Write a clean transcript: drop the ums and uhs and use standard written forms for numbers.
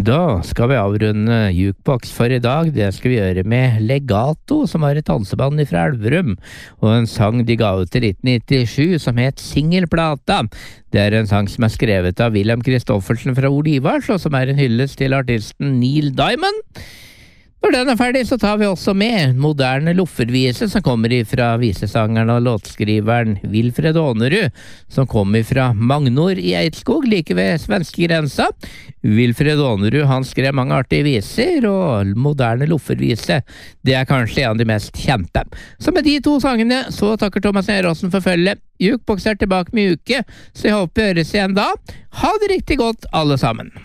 Da skal vi avrunde Jukebox for i dag. Det skal vi gjøre med Legato, som var et danseband fra Elverum, og en sang de ga ut i 1997 som het Singelplata. Det er en sang som er skrevet av Wilhelm Kristoffersen fra Olivars, og som er en hyllest til artisten Neil Diamond. Når den er ferdig, så tar vi også med moderne loffervise som kommer fra visesangeren og låtskriveren Wilfred Ånerud, som kommer fra Magnor i Eidskog, like ved svenskegrensa. Wilfred Ånerud, han skrev mange artige viser, og moderne loffervise, det er kanskje en av de mest kjente. Så med de to sangene, så takker Thomas Neråsen for følge. Jukebox er tilbake med uke, så jeg håper vi høres igjen da. Ha det riktig godt, alle sammen!